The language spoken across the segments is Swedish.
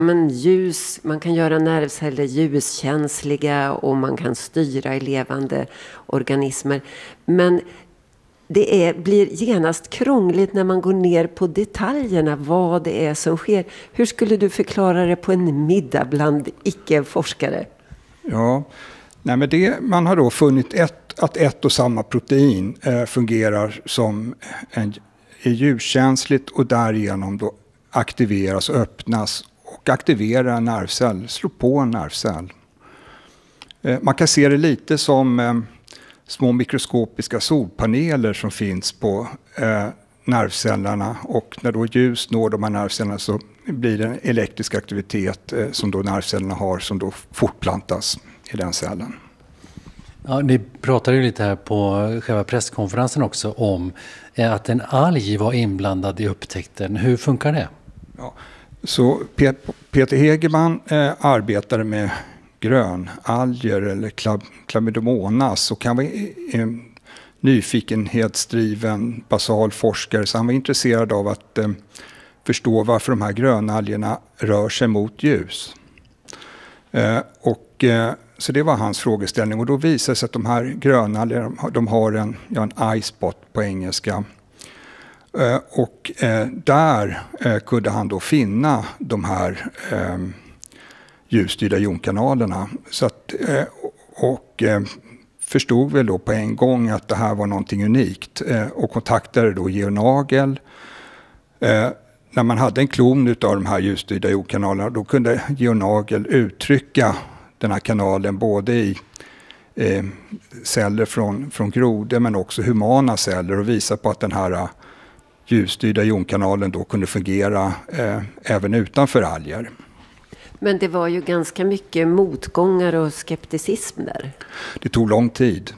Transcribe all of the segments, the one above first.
Men ljus, man kan göra nervceller ljuskänsliga och man kan styra i levande organismer. Men det blir genast krångligt när man går ner på detaljerna, vad det är som sker. Hur skulle du förklara det på en middag bland icke-forskare? Ja, nej men man har då funnit att ett och samma protein fungerar som är ljuskänsligt och därigenom då aktiveras och öppnas och aktiverar en nervcell, slår på en nervcell. Man kan se det lite som små mikroskopiska solpaneler som finns på nervcellerna, och när då ljus når de här nervcellerna så blir det en elektrisk aktivitet som då nervcellerna har som då fortplantas i den cellen. Ja, ni pratade ju lite här på själva presskonferensen också om att en alg var inblandad i upptäckten. Hur funkar det? Ja. Så Peter Hegeman arbetade med grönalger eller Chlamydomonas och han var en nyfikenhetsdriven basal forskare, så han var intresserad av att förstå varför de här grönalgerna rör sig mot ljus. Så det var hans frågeställning, och då visade det sig att de här grönalgerna de har en eye-spot på engelska. Där kunde han då finna de här ljusstyrda jonkanalerna. Så att, förstod väl då på en gång att det här var någonting unikt och kontaktade då Georg Nagel. När man hade en klon av de här ljusstyrda jonkanalerna, då kunde Georg Nagel uttrycka den här kanalen både i celler från grodor men också humana celler, och visa på att den här ljusstyrda jonkanalen då kunde fungera även utanför alger. Men det var ju ganska mycket motgångar och skepticism där. Det tog lång tid.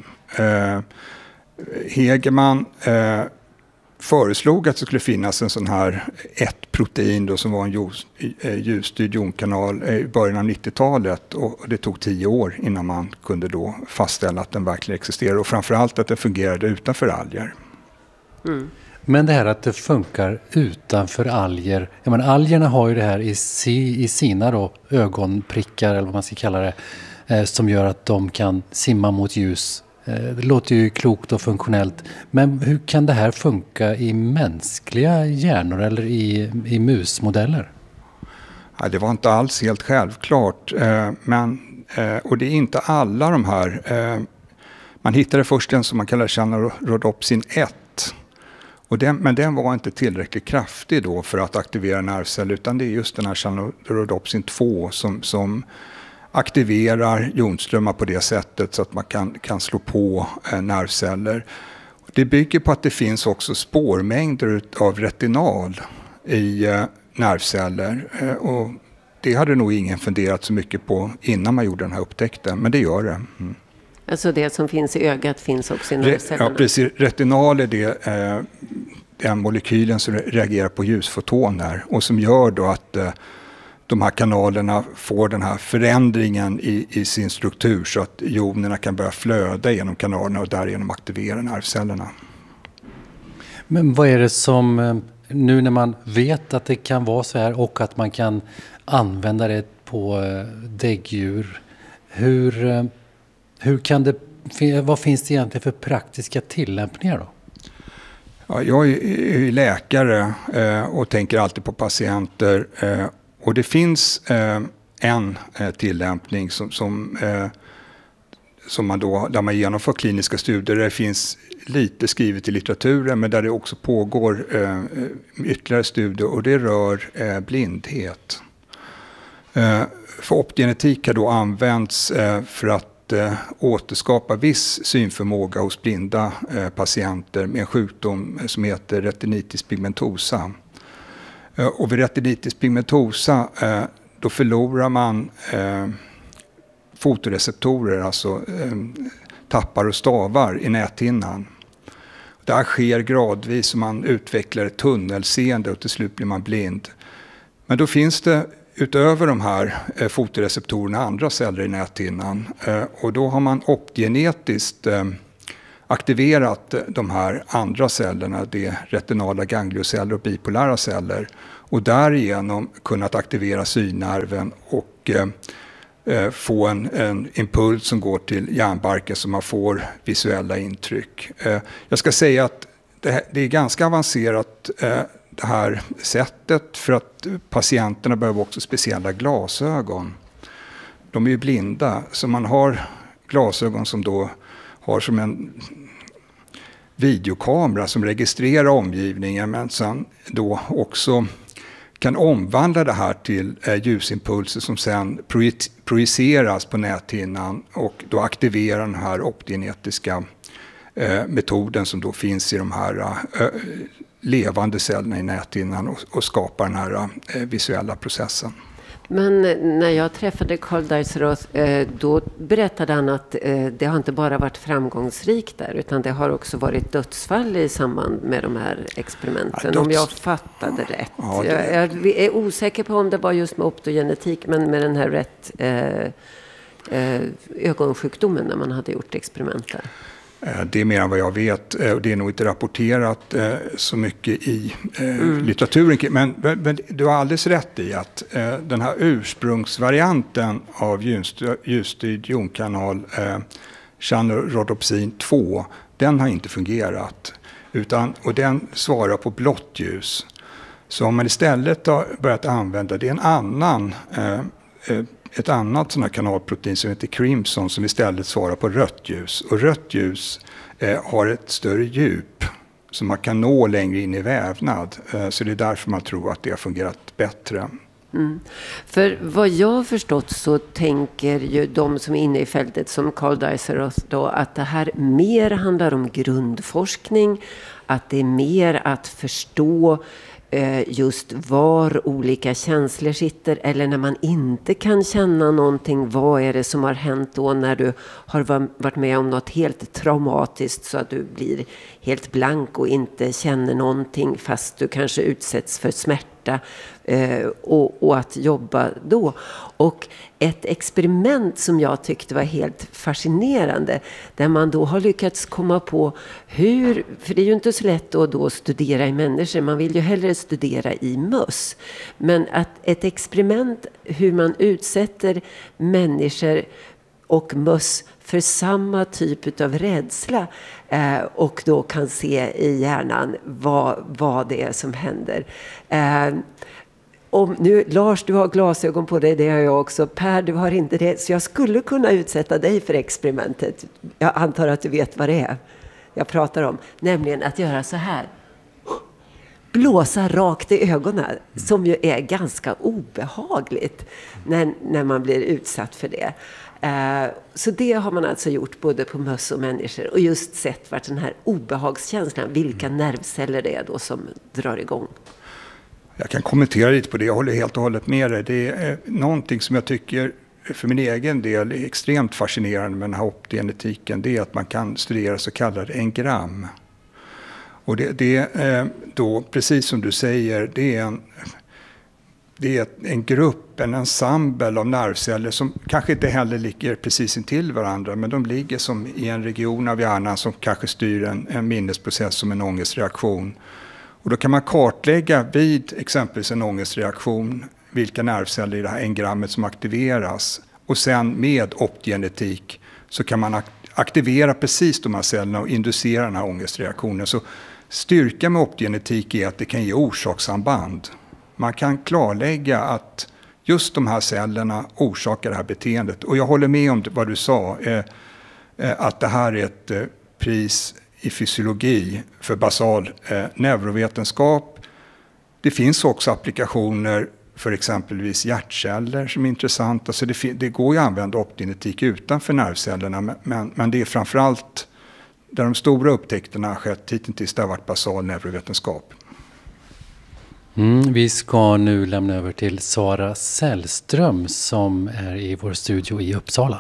Hegeman föreslog att det skulle finnas en sån här ett protein då, som var en ljusstyrd jonkanal i början av 90-talet, och det tog 10 år innan man kunde då fastställa att den verkligen existerade, och framförallt att den fungerade utanför alger. Mm. Men det här att det funkar utanför alger, jag menar, algerna har ju det här i sina då ögonprickar eller vad man ska kalla det, som gör att de kan simma mot ljus. Det låter ju klokt och funktionellt, men hur kan det här funka i mänskliga hjärnor eller i musmodeller? Ja, det var inte alls helt självklart, och det är inte alla de här. Man hittade först en som man kallar Chanorodopsin 1. Men den var inte tillräckligt kraftig då för att aktivera nervceller, utan det är just den här Chanorodopsin 2 som aktiverar jonströmmar på det sättet så att man kan slå på nervceller. Det bygger på att det finns också spårmängder av retinal i nervceller, och det hade nog ingen funderat så mycket på innan man gjorde den här upptäckten, men det gör det. Mm. Alltså det som finns i ögat finns också i nervcellerna? Ja, precis. Retinal är den molekylen som reagerar på ljusfotoner och som gör då att de här kanalerna får den här förändringen i sin struktur så att jonerna kan börja flöda genom kanalerna och därigenom aktivera nervcellerna. Men vad är det som, nu när man vet att det kan vara så här och att man kan använda det på däggdjur, hur kan det, vad finns det egentligen för praktiska tillämpningar då? Ja, jag är läkare och tänker alltid på patienter, och det finns en tillämpning som man då, där man genomför kliniska studier. Det finns lite skrivet i litteraturen, men där det också pågår ytterligare studier, och det rör blindhet. För optogenetik har då använts för att återskapa viss synförmåga hos blinda patienter med en sjukdom som heter retinitis pigmentosa. Och vid retinitis pigmentosa då förlorar man fotoreceptorer, alltså tappar och stavar i näthinnan. Det här sker gradvis och man utvecklar ett tunnelseende och till slut blir man blind. Men då finns det utöver de här fotoreceptorerna andra celler i näthinnan, och då har man optogenetiskt aktiverat de här andra cellerna, det retinala ganglioceller och bipolära celler, och därigenom kunnat aktivera synnerven och få en impuls som går till hjärnbarken så man får visuella intryck. Jag ska säga att det är ganska avancerat det här sättet, för att patienterna behöver också speciella glasögon. De är ju blinda, så man har glasögon som då har som en videokamera som registrerar omgivningen, men sen då också kan omvandla det här till ljusimpulser som sen projiceras på näthinnan och då aktiverar den här optogenetiska metoden som då finns i de här levande cellerna i näthinnan och skapar den här visuella processen. Men när jag träffade Karl Deisseroth, då berättade han att det har inte bara varit framgångsrikt där, utan det har också varit dödsfall i samband med de här experimenten, om jag fattade rätt. Ja, jag är osäker på om det var just med optogenetik, men med den här ögonsjukdomen när man hade gjort experimenter. Det är mer än vad jag vet, och det är nog inte rapporterat så mycket i litteraturen. Men du har alldeles rätt i att den här ursprungsvarianten av ljusstyrd jonkanal, chanorodopsin 2, den har inte fungerat. Och den svarar på blått ljus. Så om man istället har börjat använda, det är en annan ett annat sån här kanalprotein som heter crimson som istället svarar på rött ljus. Och rött ljus har ett större djup som man kan nå längre in i vävnad. Så det är därför man tror att det har fungerat bättre. Mm. För vad jag har förstått så tänker ju de som är inne i fältet som Karl Deisseroth då att det här mer handlar om grundforskning, att det är mer att förstå just var olika känslor sitter, eller när man inte kan känna någonting, vad är det som har hänt då när du har varit med om något helt traumatiskt så att du blir helt blank och inte känner någonting fast du kanske utsätts för smärta, och att jobba då. Och ett experiment som jag tyckte var helt fascinerande, där man då har lyckats komma på hur, för det är ju inte så lätt att då studera i människor, man vill ju hellre studera i möss, men att ett experiment hur man utsätter människor och möss för samma typ av rädsla, och då kan se i hjärnan vad det är som händer. Om nu, Lars, du har glasögon på dig, det har jag också. Per, du har inte det. Så jag skulle kunna utsätta dig för experimentet. Jag antar att du vet vad det är jag pratar om. Nämligen att göra så här. Blåsa rakt i ögonen. Som ju är ganska obehagligt när man blir utsatt för det. Så det har man alltså gjort både på möss och människor. Och just sett vart den här obehagskänslan, vilka nervceller det är då som drar igång. Jag kan kommentera lite på det, jag håller helt och hållet med dig. Det är någonting som jag tycker för min egen del är extremt fascinerande med den här optogenetiken. Det är att man kan studera så kallade engram. Och det är då, precis som du säger, det är en grupp, en ensemble av nervceller som kanske inte heller ligger precis intill varandra, men de ligger som i en region av hjärnan som kanske styr en minnesprocess som en ångestreaktion. Och då kan man kartlägga vid exempelvis en ångestreaktion vilka nervceller i det här engrammet som aktiveras. Och sen med optogenetik så kan man aktivera precis de här cellerna och inducera den här ångestreaktionen. Så styrkan med optogenetik är att det kan ge orsakssamband. Man kan klarlägga att just de här cellerna orsakar det här beteendet. Och jag håller med om vad du sa, att det här är ett pris i fysiologi för basal neurovetenskap. Det finns också applikationer för exempelvis hjärtceller som är intressanta. Alltså det går ju att använda optogenetik utanför nervcellerna, men det är framförallt där de stora upptäckterna har skett hittills, det har varit basal neurovetenskap. Vi ska nu lämna över till Sara Sällström som är i vår studio i Uppsala.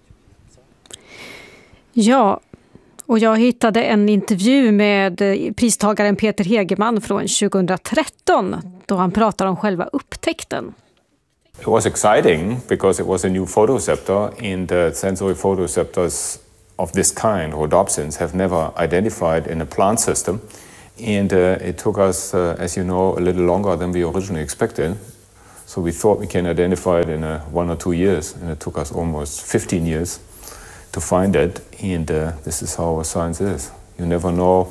Ja, och jag hittade en intervju med pristagaren Peter Hegeman från 2013 då han pratar om själva upptäckten. It was exciting because it was a new photoreceptor, and sensory photoreceptors of this kind, rhodopsins, have never identified in a plant system. And it took us, as you know, a little longer than we originally expected. So we thought we can identify it in 1 or 2 years, and it took us almost 15 years to find it. And this is how science is. You never know.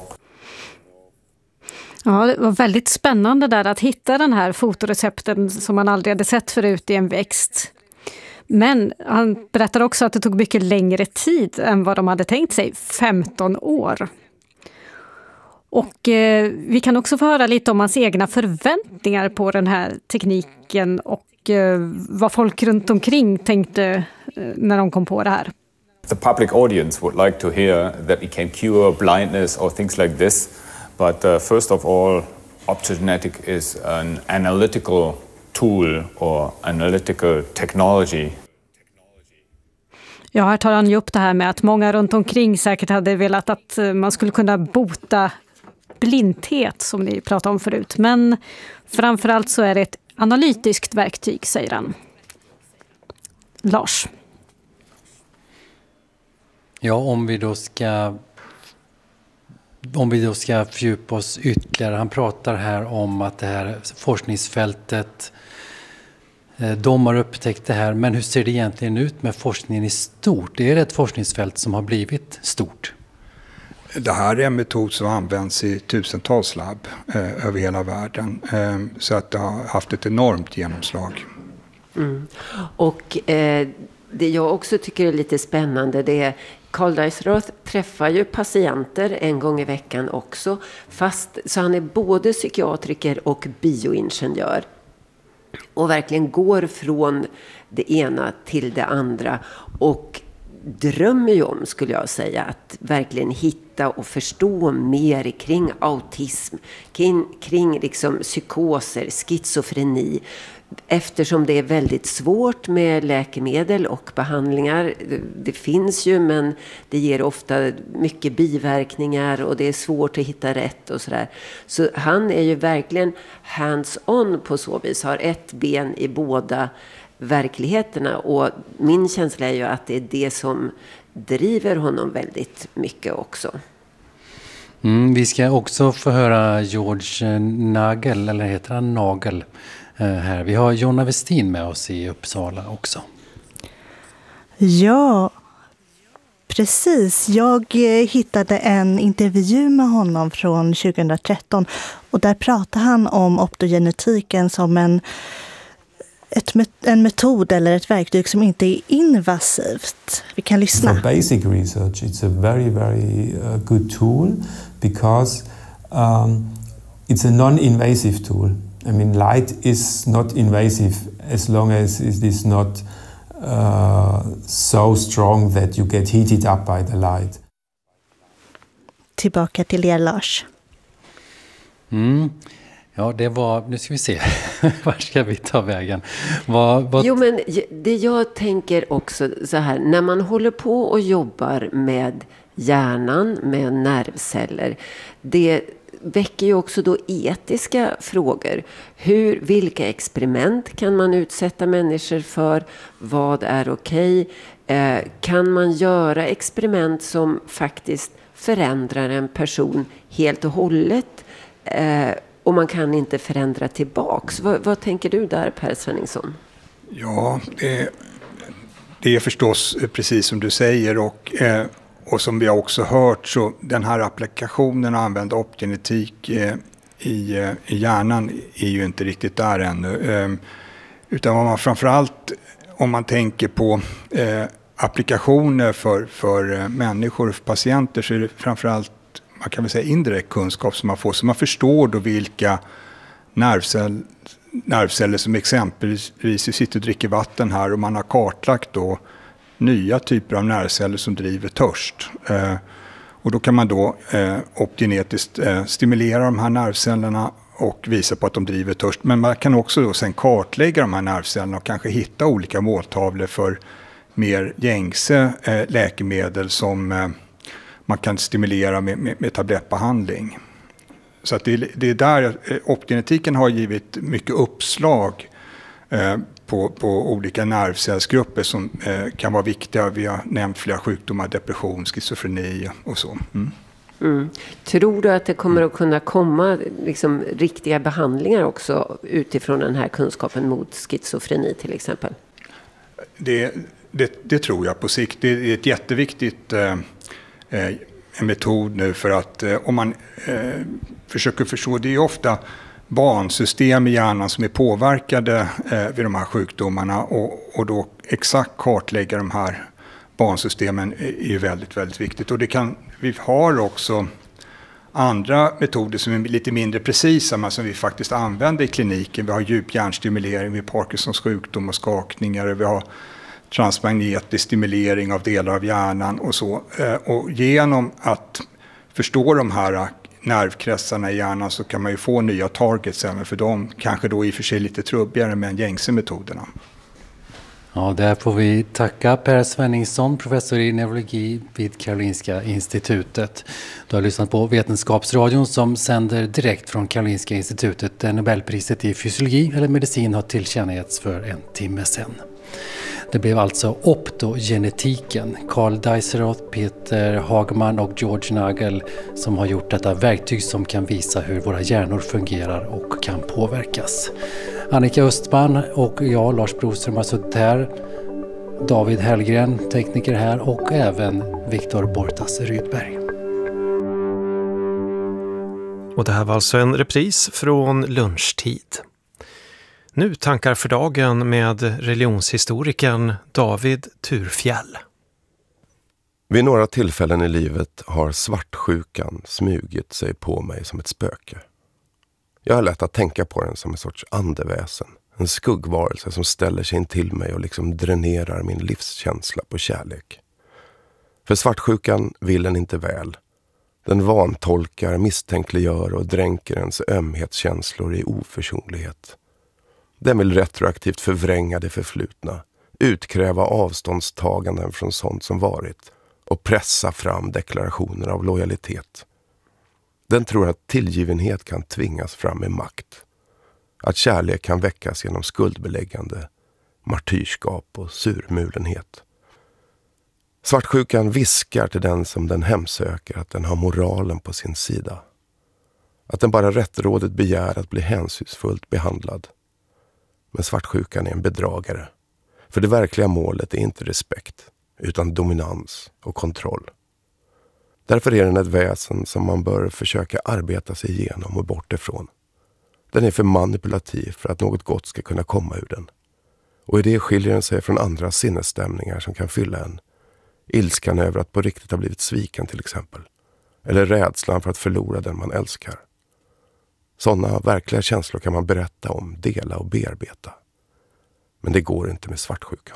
Ja, det var väldigt spännande där att hitta den här fotorecepten som man aldrig hade sett förut i en växt. Men han berättar också att det tog mycket längre tid än vad de hade tänkt sig, 15 år. Och vi kan också få höra lite om hans egna förväntningar på den här tekniken och vad folk runt omkring tänkte när de kom på det här. The public audience would like to hear that we can cure blindness or things like this. But first of all, optogenetic is an analytical tool or analytical technology. Ja, här tar han ju upp det här med att många runt omkring säkert hade velat att man skulle kunna bota blindhet som ni pratade om förut. Men framförallt så är det ett analytiskt verktyg, säger han. Lars. Ja, om vi då ska fördjupa oss ytterligare. Han pratar här om att det här forskningsfältet, de har upptäckt det här. Men hur ser det egentligen ut med forskningen i stort? Är det ett forskningsfält som har blivit stort? Det här är en metod som används i tusentals labb över hela världen. Så att det har haft ett enormt genomslag. Mm. Och det jag också tycker är lite spännande, det är Karl Deisroth träffar ju patienter en gång i veckan också. Så han är både psykiatriker och bioingenjör. Och verkligen går från det ena till det andra. Och drömmer ju om, skulle jag säga, att verkligen hitta och förstå mer kring autism, kring liksom psykoser, schizofreni. Eftersom det är väldigt svårt med läkemedel och behandlingar. Det finns ju, men det ger ofta mycket biverkningar och det är svårt att hitta rätt och sådär. Så han är ju verkligen hands-on på så vis, har ett ben i båda verkligheterna, och min känsla är ju att det är det som driver honom väldigt mycket också. Vi ska också få höra George Nagel, eller heter han Nagel, här. Vi har Jonna Westin med oss i Uppsala också. Ja, precis. Jag hittade en intervju med honom från 2013 och där pratade han om optogenetiken som en metod eller ett verktyg som inte är invasivt. Vi kan lyssna. For basic research, it's a very, very good tool because it's a non-invasive tool. I mean, light is not invasive as long as it is not so strong that you get heated up by the light. Tillbaka till er, Lars. Ja, det var... Nu ska vi se. Var ska vi ta vägen? Jo, men det jag tänker också så här. När man håller på och jobbar med hjärnan, med nervceller. Det väcker ju också då etiska frågor. Vilka experiment kan man utsätta människor för? Vad är okej? Kan man göra experiment som faktiskt förändrar en person helt och hållet? Och man kan inte förändra tillbaks. Vad tänker du där, Per Svenningsson? Ja, det är förstås precis som du säger, och som vi har också hört, så den här applikationen att använda optogenetik i hjärnan är ju inte riktigt där ännu. Utan vad man framförallt, om man tänker på applikationer för människor och för patienter, så är det framförallt, man kan väl säga, indirekt kunskap som man får. Så man förstår då vilka nervceller som exempelvis sitter och dricker vatten här, och man har kartlagt då nya typer av nervceller som driver törst. Och då kan man då optogenetiskt stimulera de här nervcellerna och visa på att de driver törst. Men man kan också då sen kartlägga de här nervcellerna och kanske hitta olika måltavlor för mer gängse läkemedel som man kan stimulera med tablettbehandling. Så att det är där optogenetiken har givit mycket uppslag på olika nervcellsgrupper som kan vara viktiga. Vi har nämnt flera sjukdomar, depression, schizofreni och så. Tror du att det kommer att kunna komma liksom riktiga behandlingar också utifrån den här kunskapen mot schizofreni till exempel? Det tror jag på sikt. Det är ett jätteviktigt en metod nu för att om man försöker förstå, det är ofta bansystem i hjärnan som är påverkade vid de här sjukdomarna och då exakt kartlägga de här bansystemen är ju väldigt, väldigt viktigt. Och vi har också andra metoder som är lite mindre precisa men som vi faktiskt använder i kliniken. Vi har djup hjärnstimulering vid Parkinsons sjukdom och skakningar. Vi har transmagnetisk stimulering av delar av hjärnan och så. Och genom att förstå de här nervkretsarna i hjärnan så kan man ju få nya targets även för dem. Kanske då i och för sig lite trubbigare med gängse metoderna. Ja, där får vi tacka Per Svenningsson, professor i neurologi vid Karolinska institutet. Du har lyssnat på Vetenskapsradion som sänder direkt från Karolinska institutet där Nobelpriset i fysiologi eller medicin har tillkännagetts för en timme sedan. Det blev alltså optogenetiken, Carl Dijsselroth, Peter Hagman och George Nagel som har gjort detta verktyg som kan visa hur våra hjärnor fungerar och kan påverkas. Annika Östman och jag, Lars Broström, har suttit här. David Hellgren, tekniker här och även Viktor Bortas Rydberg. Och det här var alltså en repris från lunchtid. Nu tankar för dagen med religionshistorikern David Thurfjell. Vid några tillfällen i livet har svartsjukan smugit sig på mig som ett spöke. Jag har lätt att tänka på den som en sorts andeväsen. En skuggvarelse som ställer sig in till mig och liksom dränerar min livskänsla på kärlek. För svartsjukan vill en inte väl. Den vantolkar, misstänkliggör och dränker ens ömhetskänslor i oförsonlighet. Den vill retroaktivt förvränga det förflutna, utkräva avståndstaganden från sånt som varit och pressa fram deklarationer av lojalitet. Den tror att tillgivenhet kan tvingas fram med makt. Att kärlek kan väckas genom skuldbeläggande, martyrskap och surmulenhet. Svartsjukan viskar till den som den hemsöker att den har moralen på sin sida. Att den bara rättrådigt begär att bli hänsynsfullt behandlad. Men svartsjukan är en bedragare. För det verkliga målet är inte respekt, utan dominans och kontroll. Därför är den ett väsen som man bör försöka arbeta sig igenom och bort ifrån. Den är för manipulativ för att något gott ska kunna komma ur den. Och i det skiljer den sig från andra sinnesstämningar som kan fylla en. Ilskan över att på riktigt ha blivit sviken till exempel. Eller rädslan för att förlora den man älskar. Sådana verkliga känslor kan man berätta om, dela och bearbeta. Men det går inte med svartsjukan.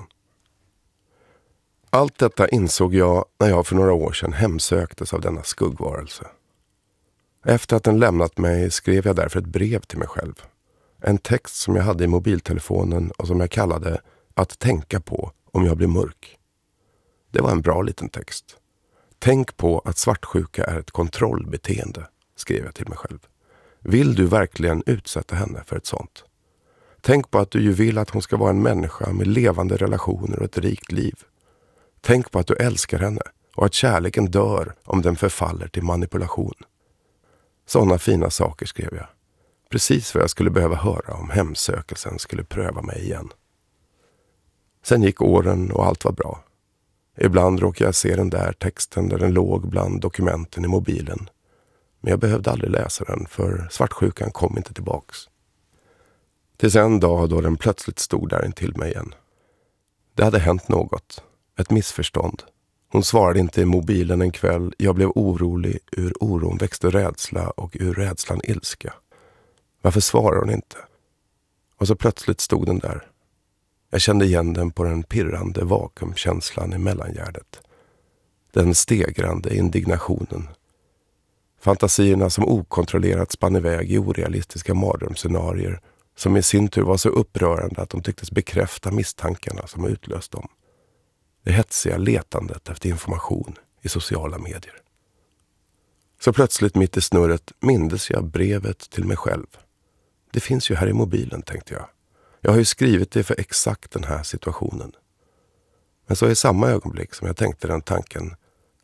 Allt detta insåg jag när jag för några år sedan hemsöktes av denna skuggvarelse. Efter att den lämnat mig skrev jag därför ett brev till mig själv. En text som jag hade i mobiltelefonen och som jag kallade att tänka på om jag blir mörk. Det var en bra liten text. Tänk på att svartsjuka är ett kontrollbeteende, skrev jag till mig själv. Vill du verkligen utsätta henne för ett sånt? Tänk på att du ju vill att hon ska vara en människa med levande relationer och ett rikt liv. Tänk på att du älskar henne och att kärleken dör om den förfaller till manipulation. Sådana fina saker skrev jag. Precis vad jag skulle behöva höra om hemsökelsen skulle pröva mig igen. Sen gick åren och allt var bra. Ibland råkade jag se den där texten där den låg bland dokumenten i mobilen. Men jag behövde aldrig läsa den för svartsjukan kom inte tillbaks. Tills en dag då den plötsligt stod där intill mig igen. Det hade hänt något. Ett missförstånd. Hon svarade inte i mobilen en kväll. Jag blev orolig. Ur oron växte rädsla och ur rädslan ilska. Varför svarar hon inte? Och så plötsligt stod den där. Jag kände igen den på den pirrande vakuumkänslan i mellangärdet. Den stegrande indignationen. Fantasierna som okontrollerat spann iväg i orealistiska mardrömsscenarier som i sin tur var så upprörande att de tycktes bekräfta misstankarna som utlöst dem. Det hetsiga letandet efter information i sociala medier. Så plötsligt mitt i snurret mindes jag brevet till mig själv. Det finns ju här i mobilen, tänkte jag. Jag har ju skrivit det för exakt den här situationen. Men så i samma ögonblick som jag tänkte den tanken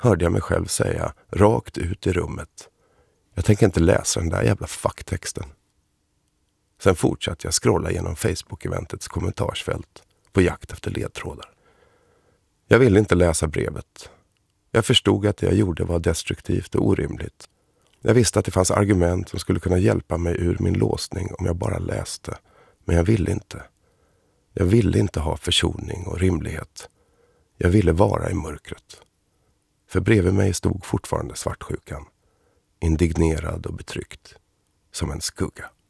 hörde jag mig själv säga rakt ut i rummet. Jag tänker inte läsa den där jävla facktexten. Sen fortsatte jag scrolla genom Facebook-eventets kommentarsfält på jakt efter ledtrådar. Jag ville inte läsa brevet. Jag förstod att det jag gjorde var destruktivt och orimligt. Jag visste att det fanns argument som skulle kunna hjälpa mig ur min låsning om jag bara läste. Men jag ville inte. Jag ville inte ha försoning och rimlighet. Jag ville vara i mörkret. För bredvid mig stod fortfarande svartsjukan. Indignerad och betryckt. Som en skugga.